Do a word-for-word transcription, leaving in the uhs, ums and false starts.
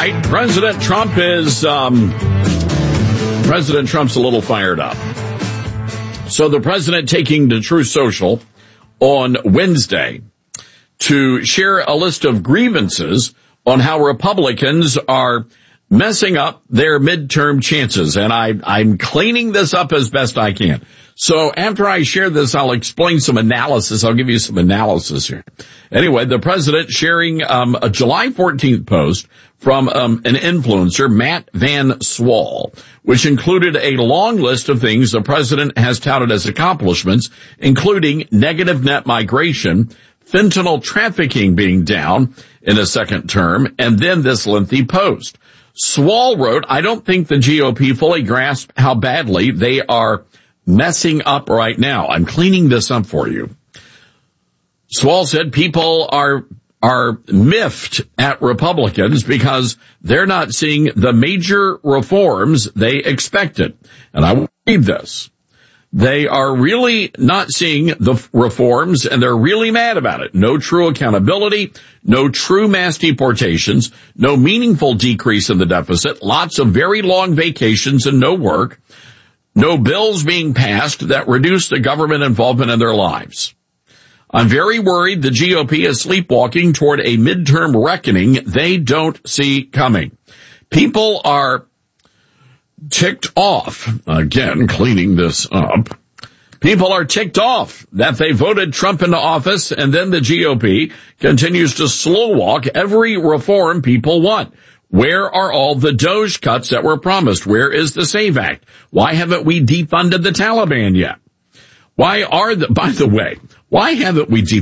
right, President Trump is, um, President Trump's a little fired up. So the president taking to Truth Social on Wednesday to share a list of grievances on how Republicans are messing up their midterm chances. And I, I'm cleaning this up as best I can. So after I share this, I'll explain some analysis. I'll give you some analysis here. Anyway, the president sharing um, a July fourteenth post from um, an influencer, Matt Van Swall, which included a long list of things the president has touted as accomplishments, including negative net migration, fentanyl trafficking being down in a second term, and then this lengthy post. Swall wrote, I don't think the G O P fully grasp how badly they are messing up right now. I'm cleaning this up for you. Swall said people are are miffed at Republicans because they're not seeing the major reforms they expected. And I will read this. They are really not seeing the reforms, and they're really mad about it. No true accountability, no true mass deportations, no meaningful decrease in the deficit, lots of very long vacations and no work, no bills being passed that reduce the government involvement in their lives. I'm very worried the G O P is sleepwalking toward a midterm reckoning they don't see coming. People are ticked off, again, cleaning this up. People are ticked off that they voted Trump into office, and then the G O P continues to slow walk every reform people want. Where are all the DOGE cuts that were promised? Where is the SAVE Act? Why haven't we defunded the Taliban yet? Why are the, by the way, why haven't we defunded